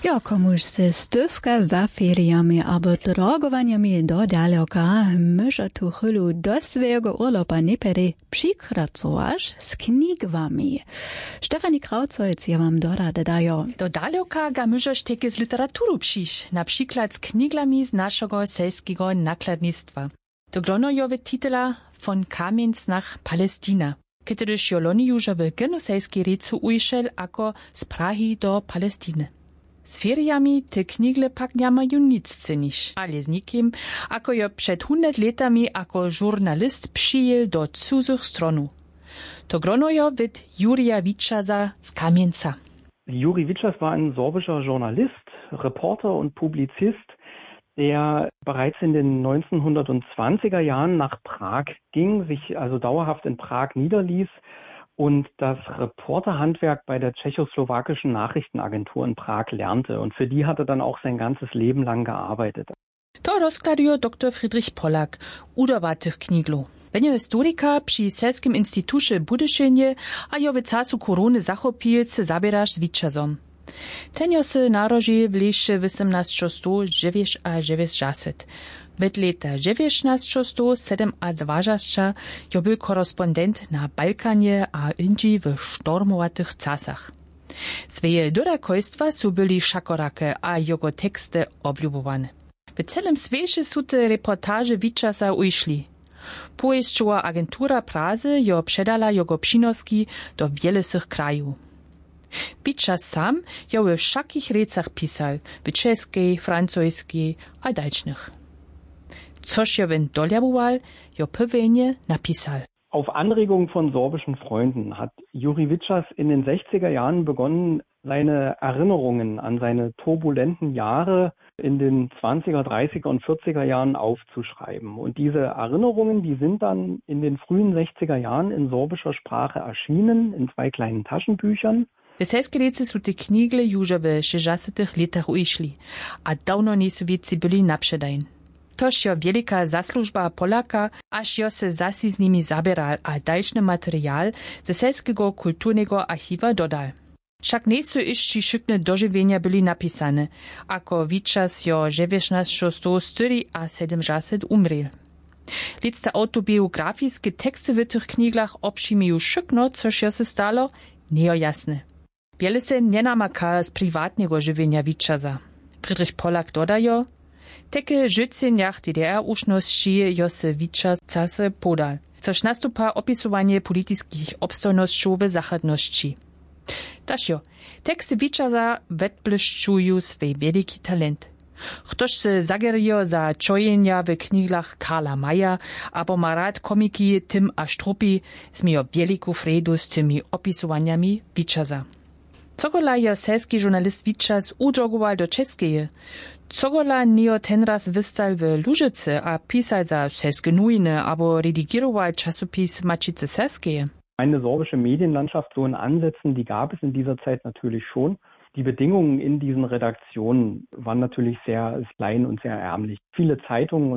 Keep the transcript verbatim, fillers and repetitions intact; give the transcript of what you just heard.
Ja, komuž se styska za feriami albo drogowaniami do daleka, może tu chwilę do swojego urlopa nie pere przykracować z knigami. Stefanie Krautzoic ja wam dorada dają. Do daleka ga możesz takie z literaturu przyjść, na przykład z knigami z naszego selskiego nakładnictwa. To glonojowe titula von Kamienz nach Palestina. Kiedyś joloni już w genosejskiej recu ujszel ako z Prahi do Palestiny. Z feriami te knigle pak nie mają nic cenić, ale z nikim, ako jo przed hundert letami ako żurnalist przyjel do cudzych stronów. To gronojo wird Jurija Witschasa z Kamienza. Juri Witschas war ein sorbischer Journalist, Reporter und Publizist, der bereits in den neunzehnhundertzwanziger Jahren nach Prag ging, sich also dauerhaft in Prag niederließ und das Reporterhandwerk bei der tschechoslowakischen Nachrichtenagentur in Prag lernte. Und für die hat er dann auch sein ganzes Leben lang gearbeitet. To rozkladuje doktor Friedrich Pollack, udawar tych kniglu. Benio historika przy Selskim Instytucie Budyšenje, a jo w czasu korony zachopil se zabieraš z Witchasom. Tenjo se narodzi w lesie osiemnaście dziewięćdziesiąt. Od leta dziewiętnaście sedemdziesiąt jo był korespondent na Balkanie a inji w sztormowatych czasach. Swoje dodakojstwa su byli szakorake, a jego teksty obliubowane. W celym świecie su te reportaże Witschasa ujszli. Pojeźdźczyła agentura Prazy jo przedala jego przynoski do wielesych krajów. Witschas sam jo we wszakich recach pisał, w czeskiej, francuskiej a dalszych. Což jo wen doljaboval, jo pewnie napisał. Auf Anregung von sorbischen Freunden hat Juri Witschas in den sechziger Jahren begonnen, seine Erinnerungen an seine turbulenten Jahre in den zwanziger, dreißiger und vierziger Jahren aufzuschreiben. Und diese Erinnerungen, die sind dann in den frühen sechziger Jahren in sorbischer Sprache erschienen, in zwei kleinen Taschenbüchern. Weselske rece su te knigle juže v šestdesetih letach ujšli, a dawno nisu wieci byli napředajn. Tož jo wielika zaslužba Polaka, aż jo se zasi z nimi zaberal a dalšny materiál ze selskiego kulturnego archiwa dodal. Však nejsu išći šikne doživenja byli napisane, ako Witschas jo dziewiętnaście sedemdziesiąt umrel. Lecte autobiografijske teksty w tych kniglach obšimiju šikno, což jo se stalo, nejo jasne. Wiele se nie namaka z prywatnego żywienia Witschasa. Friedrich Pollack dodajo, teke życeniach D D R uszności jo se Witschas case podal, což nastupa opisowanie politickich obstojnościów w zachodności. Taž jo, teksty Witschasa wetbłyszczuju swej wielki talent. Ktoś se zagerijo za čojenja w kniglach Karla Maya, abo ma rad komiki Tim a Struppi, zmijo wieliku fredu z tymi opisowaniami Witschasa. Cogola jo selski journalist Witschas udrogoval do Českeje. Cogola nio tenraz wystal w Lužice a pisal za selske nujne, abo redigiroval časopis Mačice Selskeje. Eine sorbische Medienlandschaft so in Ansätzen, die gab es in dieser Zeit natürlich schon. Die Bedingungen in diesen Redaktionen waren natürlich sehr klein und sehr ärmlich. Viele Zeitungen